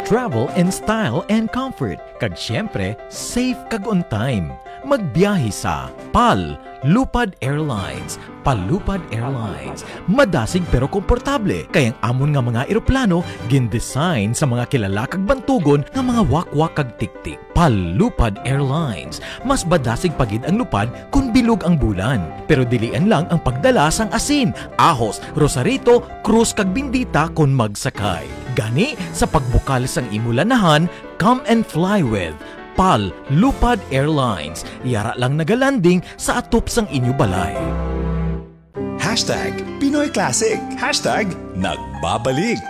Travel in style and comfort. Kag syempre, safe kag on time. Magbiyahe sa PAL Lupad Airlines. Palupad Airlines. Madasig pero komportable. Kayang amon nga mga eroplano gin-design sa mga kilala kag bantugon nga mga wakwak kag tiktik. Palupad Airlines. Mas badasig pagid ang lupad kung bilog ang bulan. Pero dilian lang ang pagdala sang asin, ahos, rosarito, krus kag bindita kon magsakay. Gani sa pagbukal sang imulanahan, come and fly with PAL Lupad Airlines. Yara lang nagalanding sa atop sang inyo balay. #Pinoy Classic. #Nagbabalik.